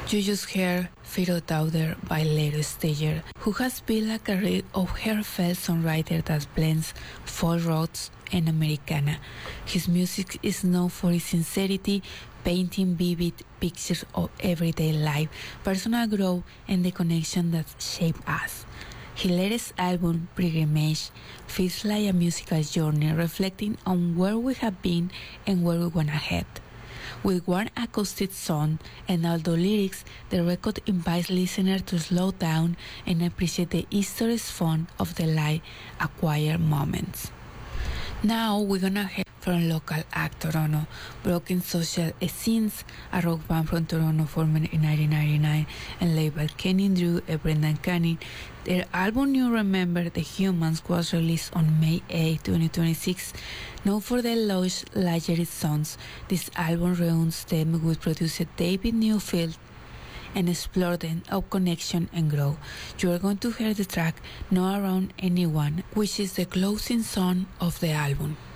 You just heard Fiddle Daughter by Lero Stager, who has built a career of heartfelt songwriter that blends folk roots and Americana. His music is known for its sincerity, painting vivid pictures of everyday life, personal growth, and the connection that shape us. His latest album, Pilgrimage, feels like a musical journey reflecting on where we have been and where we wanna head. With one acoustic song and although lyrics, the record invites listeners to slow down and appreciate the historic fun of the live acquired moments. Now we're gonna hear from local act Toronto, Broken Social Scenes, a rock band from Toronto formed in 1999 and led by Kenny Drew and Brendan Canning. Their album New Remember the Humans was released on May 8, 2026. Known for their lush, lyric songs, this album reunites them with producer David Newfield and explore them of connection and growth. You are going to hear the track Not Around Anyone, which is the closing song of the album.